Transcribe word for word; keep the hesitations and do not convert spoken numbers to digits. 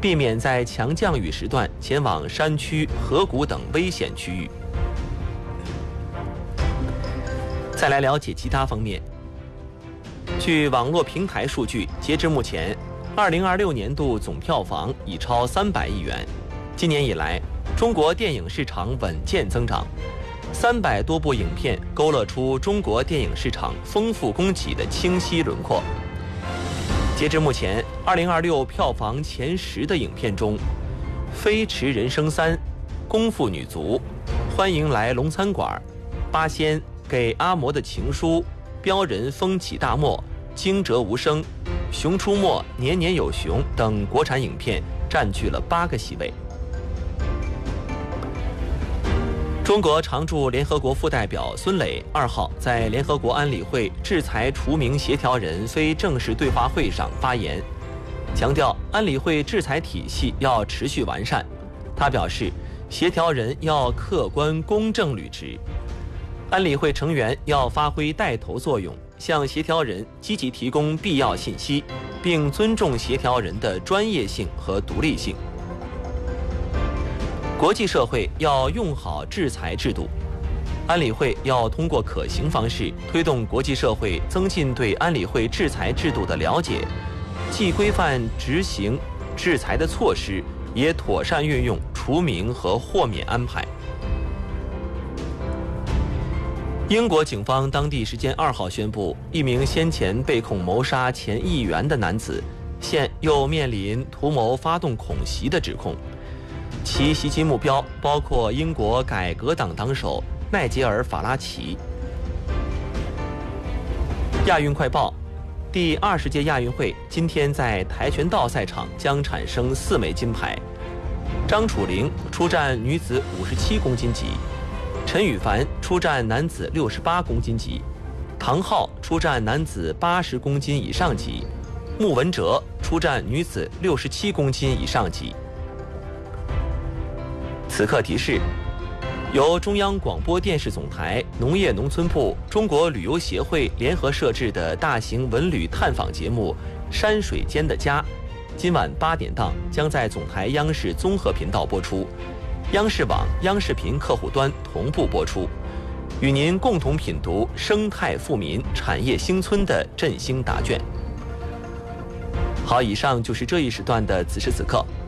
避免在强降雨时段前往山区、河谷等危险区域。再来了解其他方面。据网络平台数据，截至目前，二零二六年度总票房已超三百亿元。今年以来，中国电影市场稳健增长，三百多部影片勾勒出中国电影市场丰富供给的清晰轮廓。截至目前，二零二六票房前十的影片中，《飞驰人生三》、《功夫女足》、《欢迎来龙餐馆》、《八仙》、《给阿嬷的情书》、《标人风起大漠》、《惊蛰无声》、《熊出没》、《年年有熊》等国产影片占据了八个席位。中国常驻联合国副代表孙磊二号在联合国安理会制裁除名协调人非正式对话会上发言，强调安理会制裁体系要持续完善。他表示，协调人要客观公正履职，安理会成员要发挥带头作用，向协调人积极提供必要信息，并尊重协调人的专业性和独立性。国际社会要用好制裁制度，安理会要通过可行方式推动国际社会增进对安理会制裁制度的了解，既规范执行制裁的措施，也妥善运用除名和豁免安排。英国警方当地时间二号宣布，一名先前被控谋杀前议员的男子，现又面临图谋发动恐袭的指控。其袭击目标包括英国改革党党首奈杰尔·法拉奇。亚运快报：第二十届亚运会今天在跆拳道赛场将产生四枚金牌。张楚玲出战女子五十七公斤级，陈羽凡出战男子六十八公斤级，唐昊出战男子八十公斤以上级，穆文哲出战女子六十七公斤以上级。此刻提示：由中央广播电视总台、农业农村部、中国旅游协会联合摄制的大型文旅探访节目《山水间的家》，今晚八点档将在总台央视综合频道播出，央视网、央视频客户端同步播出，与您共同品读生态富民、产业兴村的振兴答卷。好，以上就是这一时段的此时此刻。